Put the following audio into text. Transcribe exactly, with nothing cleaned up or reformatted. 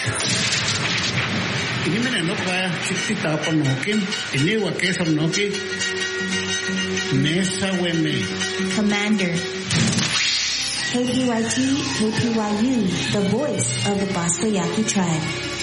Inimene no kaya chikti tapa nokin. Iniwa kesa noki. Nesa weme. Commander. K P Y T, K P Y U, the voice of the Basbayaki tribe.